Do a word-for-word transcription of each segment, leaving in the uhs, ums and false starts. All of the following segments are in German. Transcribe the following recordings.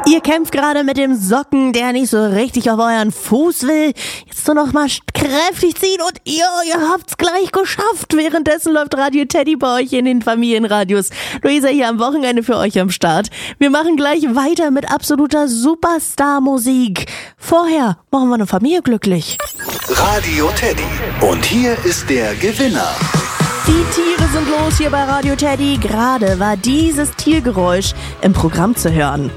Ihr kämpft gerade mit dem Socken, der nicht so richtig auf euren Fuß will. Jetzt nur noch mal kräftig ziehen und ihr, ihr habt's gleich geschafft. Währenddessen läuft Radio Teddy bei euch in den Familienradios. Luisa hier am Wochenende für euch am Start. Wir machen gleich weiter mit absoluter Superstar-Musik. Vorher machen wir eine Familie glücklich. Radio Teddy. Und hier ist der Gewinner. Die Tiere sind los hier bei Radio Teddy. Gerade war dieses Tiergeräusch im Programm zu hören.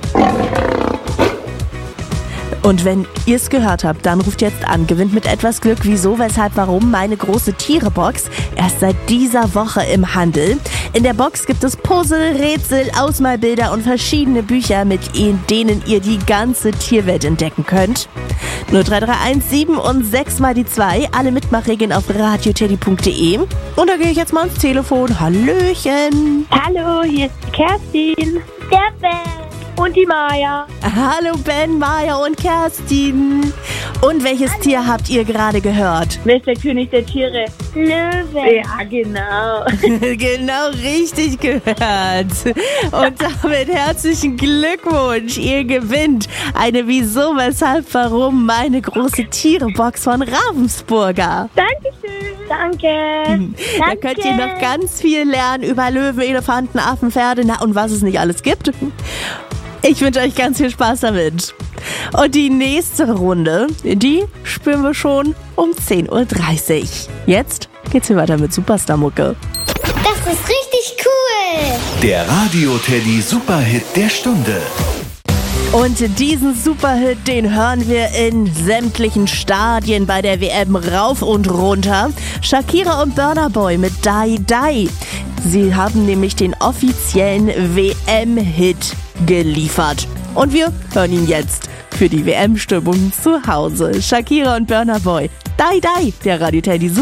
Und wenn ihr es gehört habt, dann ruft jetzt an. Gewinnt mit etwas Glück. Wieso, weshalb, warum? Meine große Tiere-Box. Erst seit dieser Woche im Handel. In der Box gibt es Puzzle, Rätsel, Ausmalbilder und verschiedene Bücher, mit denen ihr die ganze Tierwelt entdecken könnt. null drei drei eins sieben und sechs mal die zwei. Alle Mitmachregeln auf radioteddy punkt de. Und da gehe ich jetzt mal ans Telefon. Hallöchen. Hallo, hier ist die Kerstin. Der Ben. Und die Maja. Hallo Ben, Maja und Kerstin. Und welches Hallo. Tier habt ihr gerade gehört? Wer ist der König der Tiere? Löwe. Ja, genau. Genau richtig gehört. Und damit herzlichen Glückwunsch. Ihr gewinnt eine Wieso, weshalb, warum meine große Tiere-Box von Ravensburger. Dankeschön. Danke. Da Danke. könnt ihr noch ganz viel lernen über Löwen, Elefanten, Affen, Pferde, na und was es nicht alles gibt. Ich wünsche euch ganz viel Spaß damit. Und die nächste Runde, die spielen wir schon um zehn Uhr dreißig. Jetzt geht's hier weiter mit Superstar-Mucke. Das ist richtig cool. Der Radio Teddy Superhit der Stunde. Und diesen Superhit, den hören wir in sämtlichen Stadien bei der W M rauf und runter. Shakira und Burna Boy mit Die Die. Sie haben nämlich den offiziellen W M-Hit geliefert. Und wir hören ihn jetzt für die W M-Stimmung zu Hause. Shakira und Burna Boy. Die Die, der Radio Teddy Super.